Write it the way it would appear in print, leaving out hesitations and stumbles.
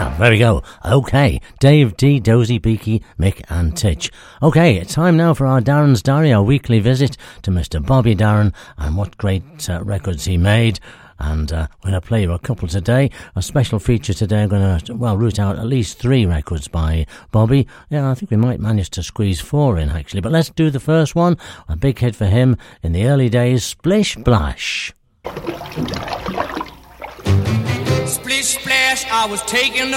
There we go. Okay, Dave D, Dozy, Beaky, Mick and Titch. Okay, it's time now for our Darren's Diary, our weekly visit to Mr. Bobby Darren and what great records he made. And we're going to play you a couple today. A special feature today, I'm going to, root out at least 3 records by Bobby. Yeah, I think we might manage to squeeze 4 in, actually. But let's do the first one. A big hit for him in the early days, Splish Splash. Splish Splash, I was taking